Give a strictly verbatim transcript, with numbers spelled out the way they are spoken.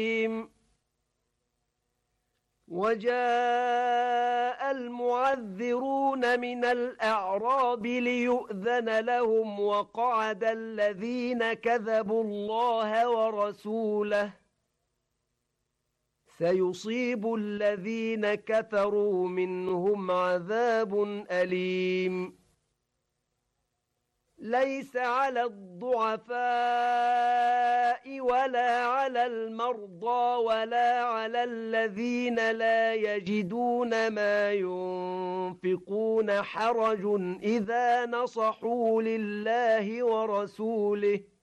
وجاء المعذرون من الأعراب ليؤذن لهم وقعد الذين كذبوا الله ورسوله سيصيب الذين كفروا منهم عذاب أليم ليس على الضعفاء ولا على المرضى ولا على الذين لا يجدون ما ينفقون حرج إذا نصحوا لله ورسوله